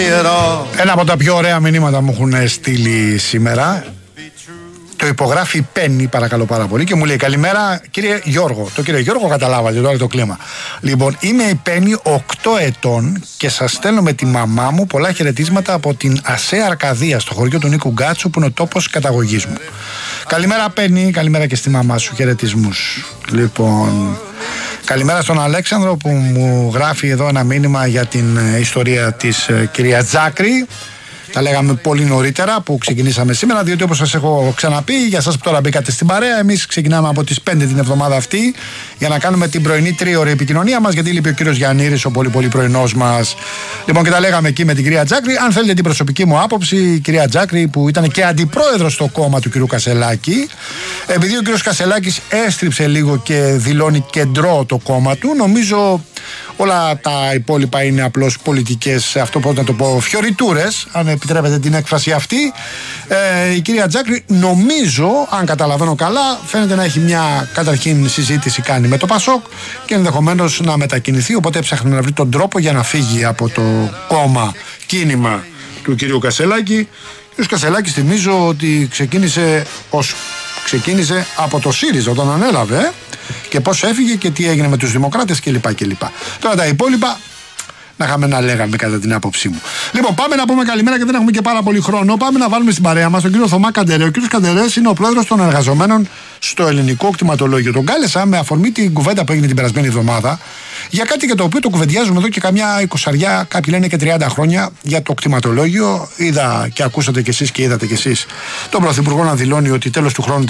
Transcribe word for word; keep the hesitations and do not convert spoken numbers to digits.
Ένα από τα πιο ωραία μηνύματα μου έχουν στείλει σήμερα. Το υπογράφει Πέννη, παρακαλώ πάρα πολύ, και μου λέει: καλημέρα κύριε Γιώργο. Το κύριε Γιώργο καταλάβατε τώρα το κλίμα. Λοιπόν, είμαι η Πέννη, οκτώ ετών, και σας στέλνω με τη μαμά μου πολλά χαιρετίσματα από την Ασέα Αρκαδία, στο χωριό του Νίκου Γκάτσου, που είναι ο τόπος καταγωγής μου. Καλημέρα Πέννη, καλημέρα και στη μαμά σου, χαιρετισμούς. Λοιπόν, καλημέρα στον Αλέξανδρο που μου γράφει εδώ ένα μήνυμα για την ιστορία της κυρία Τζάκρη. Τα λέγαμε πολύ νωρίτερα που ξεκινήσαμε σήμερα, διότι όπως σας έχω ξαναπεί, για εσάς που τώρα μπήκατε στην παρέα, εμείς ξεκινάμε από τις πέντε την εβδομάδα αυτή για να κάνουμε την πρωινή τρίωρη επικοινωνία μας, γιατί λείπει ο κύριος Γιαννήρης, ο πολύ πολύ πρωινός μας. Λοιπόν, και τα λέγαμε εκεί με την κυρία Τζάκρη. Αν θέλετε την προσωπική μου άποψη, η κυρία Τζάκρη, που ήταν και αντιπρόεδρος στο κόμμα του κυρίου Κασελάκη, επειδή ο κύριος Κασελάκης έστριψε λίγο και δηλώνει κεντρό το κόμμα του, νομίζω όλα τα υπόλοιπα είναι απλώς πολιτικές, αυτό που να το πω, φιωριτούρες, αν επιτρέπετε την έκφραση αυτή. Ε, η κυρία Τζάκρη, νομίζω, αν καταλαβαίνω καλά, φαίνεται να έχει μια καταρχήν συζήτηση κάνει με το Πασόκ και ενδεχομένως να μετακινηθεί, οπότε έψαχνε να βρει τον τρόπο για να φύγει από το κόμμα κίνημα του κυρίου Κασελάκη. Ο κύριος Κασελάκης, θυμίζω ότι ξεκίνησε ως ξεκίνησε από το ΣΥΡΙΖΑ όταν ανέλαβε, και πώς έφυγε και τι έγινε με τους Δημοκράτες κλπ. κλπ. Τώρα τα υπόλοιπα να είχαμε να λέγαμε κατά την άποψή μου. Λοιπόν, πάμε να πούμε καλημέρα και δεν έχουμε και πάρα πολύ χρόνο. Πάμε να βάλουμε στην παρέα μας τον κύριο Θωμά Καντερέ. Ο κύριος Καντερές είναι ο πρόεδρος των εργαζομένων στο ελληνικό κτηματολόγιο. Τον κάλεσα με αφορμή την κουβέντα που έγινε την περασμένη εβδομάδα για κάτι για το οποίο το κουβεντιάζουμε εδώ και καμιά εικοσαριά, κάποιοι λένε και τριάντα χρόνια, για το κτηματολόγιο. Είδα και ακούσατε κι εσείς και είδατε κι εσείς τον Πρωθυπουργό να δηλώνει ότι τέλος του χρόνου